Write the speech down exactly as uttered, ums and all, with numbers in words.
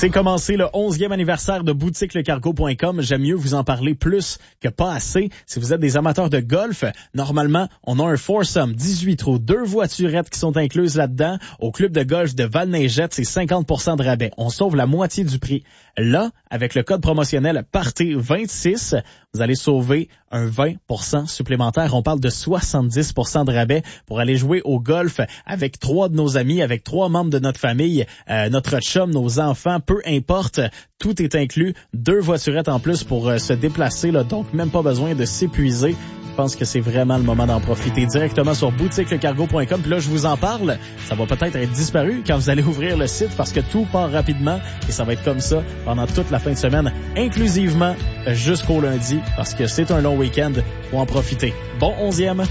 C'est commencé le onzième anniversaire de boutique le cargo point com. J'aime mieux vous en parler plus que pas assez. Si vous êtes des amateurs de golf, normalement, on a un foursome dix-huit trous, deux voiturettes qui sont incluses là-dedans. Au club de golf de Val-Neigette, c'est cinquante pour cent de rabais. On sauve la moitié du prix. Là, avec le code promotionnel Party vingt-six, vous allez sauver un vingt pour cent supplémentaire. On parle de soixante-dix pour cent de rabais pour aller jouer au golf avec trois de nos amis, avec trois membres de notre famille, euh, notre chum, nos enfants, peu importe, tout est inclus. Deux voiturettes en plus pour euh, se déplacer, là, donc même pas besoin de s'épuiser. Je pense que c'est vraiment le moment d'en profiter directement sur boutique le cargo point com. Puis là, je vous en parle. Ça va peut-être être disparu quand vous allez ouvrir le site parce que tout part rapidement et ça va être comme ça pendant toute la fin de semaine, inclusivement jusqu'au lundi parce que c'est un long week-end pour en profiter. Bon onzième.